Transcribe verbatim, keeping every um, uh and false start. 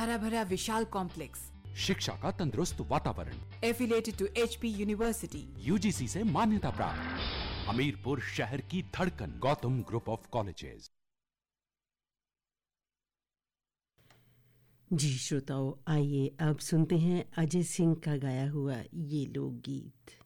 हरा भरा विशाल कॉम्प्लेक्स, शिक्षा का तंदुरुस्त वातावरण, affiliated to HP university, UGC से मान्यता प्राप्त, हमीरपुर शहर की धड़कन, गौतम ग्रुप ऑफ कॉलेजेस। जी श्रोताओं, आइए अब सुनते हैं अजय सिंह का गाया हुआ ये लोकगीत।